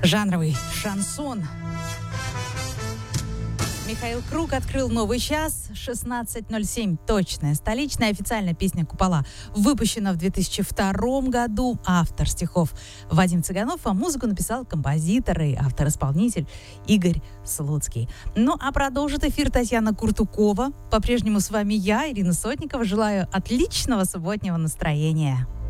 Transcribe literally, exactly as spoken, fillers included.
Жанровый шансон. Михаил Круг открыл новый час. шестнадцать ноль семь точная. Столичная официальная песня «Купола» выпущена в две тысячи втором году. Автор стихов Вадим Цыганов, а музыку написал композитор и автор-исполнитель Игорь Слуцкий. Ну, а продолжит эфир Татьяна Куртукова. По-прежнему с вами я, Ирина Сотникова. Желаю отличного субботнего настроения.